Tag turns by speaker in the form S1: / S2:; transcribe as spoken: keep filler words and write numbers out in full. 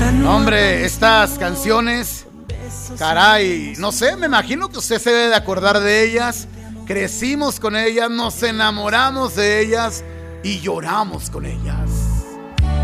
S1: Hombre, estas canciones, caray, no sé, me imagino que usted se debe de acordar de ellas. Crecimos con ellas, nos enamoramos de ellas y lloramos con ellas.